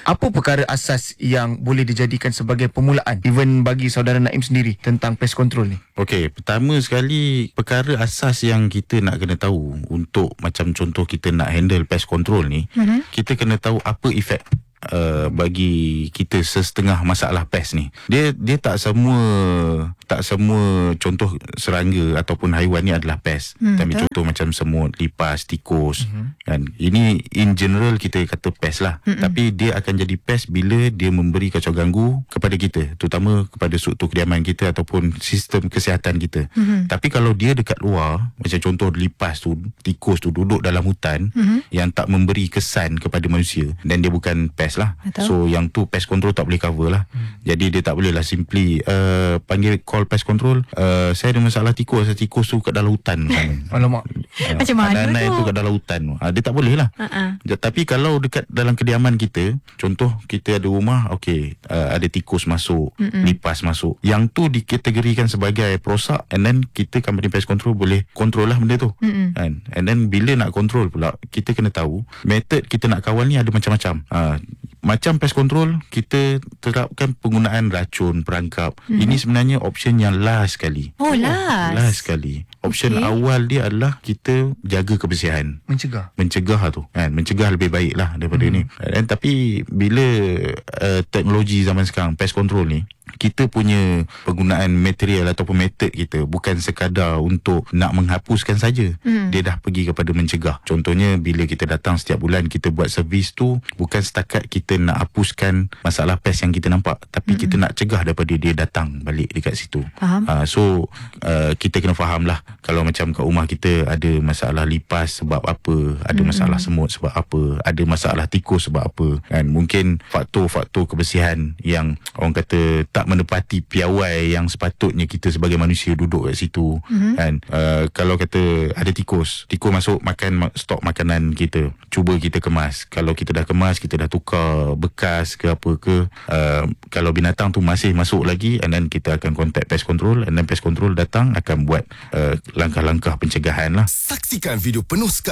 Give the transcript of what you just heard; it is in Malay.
Apa perkara asas yang boleh dijadikan sebagai permulaan even bagi saudara Naim sendiri tentang pest control ni? Okey, pertama sekali perkara asas yang kita nak kena tahu untuk macam contoh kita nak handle pest control ni, kita kena tahu apa efek bagi kita sesetengah masalah pest ni. Dia tak semua contoh serangga ataupun haiwan ni adalah pest. Tapi contoh macam semut, lipas, tikus kan. Ini in general kita kata pest lah. Tapi dia akan jadi pest bila dia memberi kacau ganggu kepada kita, terutama kepada struktur kediaman kita ataupun sistem kesihatan kita. Tapi kalau dia dekat luar, macam contoh lipas tu, tikus tu duduk dalam hutan yang tak memberi kesan kepada manusia, dan dia bukan pest lah. Betul. So yang tu pest control tak boleh cover lah. Jadi dia tak boleh lah simply panggil call pest control, saya ada masalah tikus tu kat dalam hutan. Alamak. Macam mana tu kat dalam hutan. Dia tak boleh lah. Tapi kalau dekat dalam kediaman kita, contoh kita ada rumah, okey, ada tikus masuk, lipas masuk, yang tu dikategorikan sebagai perosak, and then kita company pest control boleh control lah benda tu. And then bila nak control pula, kita kena tahu method kita nak kawal ni ada macam-macam. Macam pest control, kita terapkan penggunaan racun, perangkap. Ini sebenarnya option yang last sekali. Oh, last. Last sekali. Option awal dia adalah kita jaga kebersihan. Mencegah tu kan. Mencegah lebih baik lah daripada ni. Dan tapi bila teknologi zaman sekarang, pest control ni, kita punya penggunaan material ataupun method kita bukan sekadar untuk nak menghapuskan saja. Dia dah pergi kepada mencegah. Contohnya bila kita datang setiap bulan, kita buat servis tu bukan setakat kita nak hapuskan masalah pest yang kita nampak, tapi kita nak cegah daripada dia datang balik dekat situ. Faham. So kita kena faham lah, kalau macam kat rumah kita ada masalah lipas sebab apa, ada masalah semut sebab apa, ada masalah tikus sebab apa kan. Mungkin faktor-faktor kebersihan yang orang kata tak menepati piawai yang sepatutnya kita sebagai manusia duduk kat situ kan. Kalau kata ada tikus masuk makan stok makanan kita, cuba kita kemas. Kalau kita dah kemas, kita dah tukar bekas ke apa ke, kalau binatang tu masih masuk lagi, and then kita akan contact pest control, and then pest control datang akan buat langkah-langkah pencegahan lah. Saksikan video penuh sekali